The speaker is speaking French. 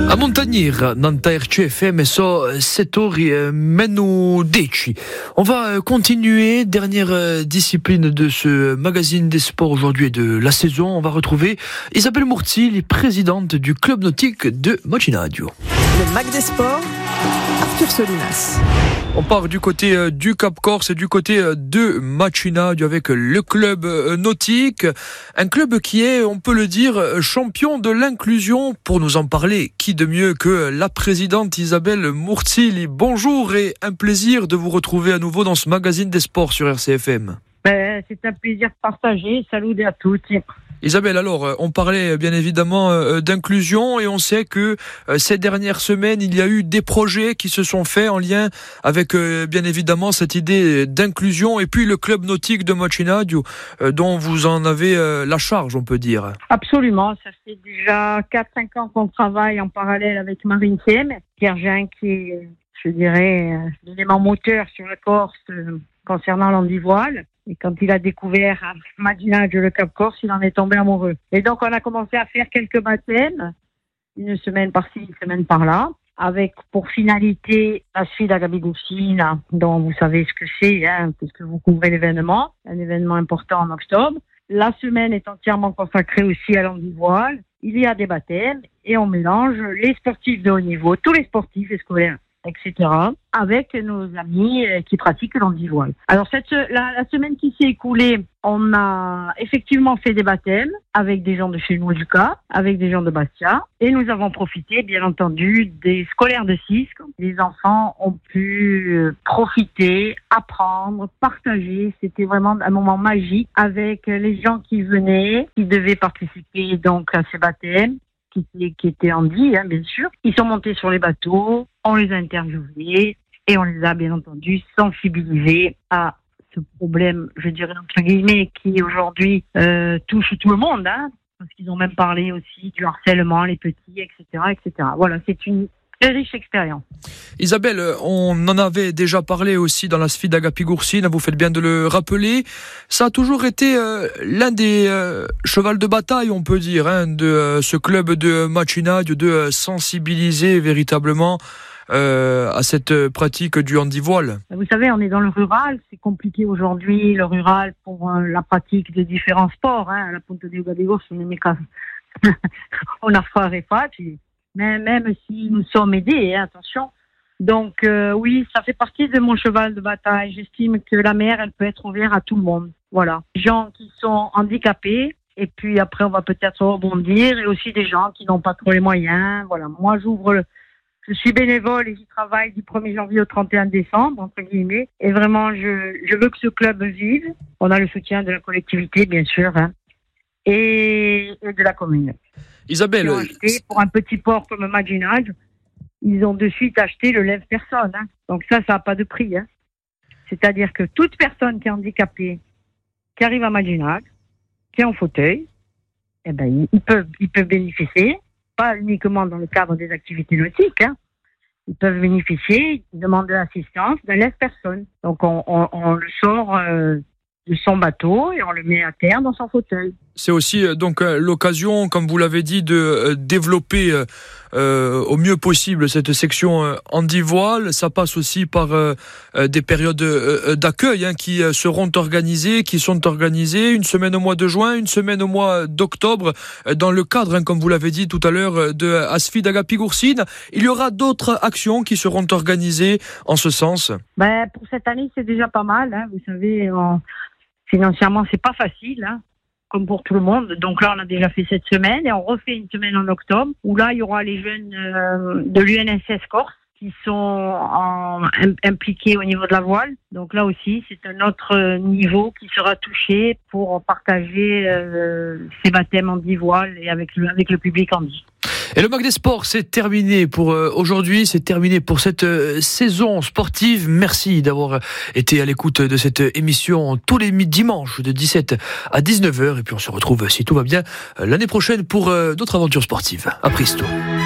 A Montagnir, Nanta RCFM, so 7 meno 10. On va continuer, dernière discipline de ce magazine des sports aujourd'hui et de la saison. On va retrouver Isabelle Mourtil, présidente du club nautique de Macinadio. Le Mag des sports, Arthur Solinas. On part du côté du Cap Corse et du côté de Macinadio avec le club nautique. Un club qui est, on peut le dire, champion de l'inclusion. Pour nous en parler, qui de mieux que la présidente Isabelle Mourtil. Bonjour et un plaisir de vous retrouver à nouveau dans ce magazine des sports sur RCFM. C'est un plaisir partagé. Salut à tous. Isabelle, alors, on parlait bien évidemment d'inclusion et on sait que ces dernières semaines, il y a eu des projets qui se sont faits en lien avec bien évidemment cette idée d'inclusion et puis le club nautique de Macinadio dont vous en avez la charge, on peut dire. Absolument, ça fait déjà 4-5 ans qu'on travaille en parallèle avec Marine CM, Pierre Jean qui est, je dirais, l'élément moteur sur la Corse concernant l'handivoile. Et quand il a découvert Macinadio, le Cap Corse, il en est tombé amoureux. Et donc, on a commencé à faire quelques baptêmes, une semaine par-ci, une semaine par-là, avec pour finalité la suite à Gabigoussine, dont vous savez ce que c'est, puisque vous couvrez l'événement, un événement important en octobre. La semaine est entièrement consacrée aussi à l'handivoile. Il y a des baptêmes et on mélange les sportifs de haut niveau, tous les sportifs scolaires, etc., avec nos amis qui pratiquent l'handivoile. Alors la semaine qui s'est écoulée, on a effectivement fait des baptêmes avec des gens de chez nous du Cap, avec des gens de Bastia, et nous avons profité, bien entendu, des scolaires de Cisque. Les enfants ont pu profiter, apprendre, partager. C'était vraiment un moment magique avec les gens qui venaient, qui devaient participer donc à ces baptêmes, qui étaient handi, bien sûr. Ils sont montés sur les bateaux, on les a interviewés et on les a bien entendu sensibilisés à ce problème, je dirais entre guillemets, qui aujourd'hui touche tout le monde, parce qu'ils ont même parlé aussi du harcèlement, les petits, etc., etc. Voilà, c'est une très riche expérience. Isabelle, on en avait déjà parlé aussi dans la Sfida Gapigoursine, vous faites bien de le rappeler. Ça a toujours été l'un des chevals de bataille, on peut dire, de ce club de Macinadio, de sensibiliser véritablement à cette pratique du handivoile. Vous savez, on est dans le rural, c'est compliqué aujourd'hui, le rural, pour la pratique de différents sports. À la Ponte de Gabigos, on a froid et pas, mais même si nous sommes aidés, attention. Donc oui, ça fait partie de mon cheval de bataille. J'estime que la mer, elle peut être ouverte à tout le monde. Voilà. Gens qui sont handicapés, et puis après on va peut-être rebondir, et aussi des gens qui n'ont pas trop les moyens. Voilà. Moi, je suis bénévole et j'y travaille du 1er janvier au 31 décembre, entre guillemets. Et vraiment, je veux que ce club vive. On a le soutien de la collectivité, bien sûr, et de la commune. Isabelle, pour un petit port comme Macinadio, ils ont de suite acheté le lève-personne. Donc ça n'a pas de prix. C'est-à-dire que toute personne qui est handicapée, qui arrive à Macinadio, qui est en fauteuil, ils peuvent bénéficier, pas uniquement dans le cadre des activités nautiques. Ils peuvent bénéficier, demander l'assistance d'un lève-personne. Donc on le sort de son bateau et on le met à terre dans son fauteuil. C'est aussi donc l'occasion, comme vous l'avez dit, de développer au mieux possible cette section handivoile. Ça passe aussi par des périodes d'accueil qui seront organisées, qui sont organisées, une semaine au mois de juin, une semaine au mois d'octobre, dans le cadre, comme vous l'avez dit tout à l'heure, de Asfida Gapigoursine. Il y aura d'autres actions qui seront organisées en ce sens. Pour cette année, c'est déjà pas mal. Vous savez, financièrement, c'est pas facile, comme pour tout le monde. Donc là, on a déjà fait cette semaine et on refait une semaine en octobre où là, il y aura les jeunes de l'UNSS Corse qui sont impliqués au niveau de la voile. Donc là aussi, c'est un autre niveau qui sera touché pour partager ces baptêmes handivoile et avec le public handi. Et le Mag des Sports, c'est terminé pour aujourd'hui, c'est terminé pour cette saison sportive. Merci d'avoir été à l'écoute de cette émission tous les dimanches de 17 à 19h. Et puis on se retrouve, si tout va bien, l'année prochaine pour d'autres aventures sportives. À Pristo.